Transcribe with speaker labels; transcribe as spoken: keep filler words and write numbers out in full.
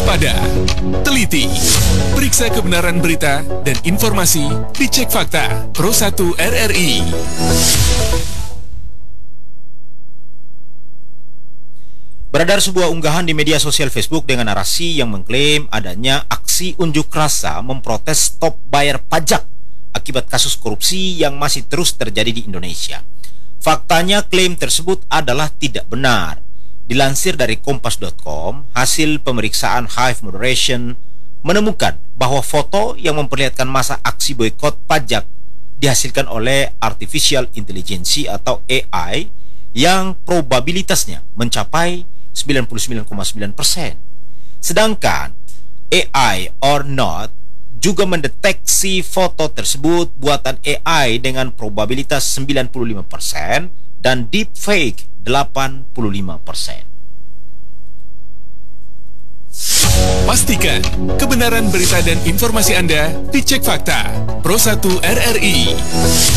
Speaker 1: Waspada, teliti, periksa kebenaran berita dan informasi, dicek fakta. Pro satu R R I.
Speaker 2: Beredar sebuah unggahan di media sosial Facebook dengan narasi yang mengklaim adanya aksi unjuk rasa memprotes stop bayar pajak akibat kasus korupsi yang masih terus terjadi di Indonesia. Faktanya klaim tersebut adalah tidak benar. Dilansir dari kompas dot com, hasil pemeriksaan Hive Moderation menemukan bahwa foto yang memperlihatkan masa aksi boikot pajak dihasilkan oleh Artificial Intelligence atau A I yang probabilitasnya mencapai sembilan puluh sembilan koma sembilan persen. Sedangkan A I or not juga mendeteksi foto tersebut buatan A I dengan probabilitas sembilan puluh lima persen dan deepfake delapan puluh lima persen.
Speaker 1: Pastikan kebenaran berita dan informasi Anda dicek fakta. Pro satu R R I.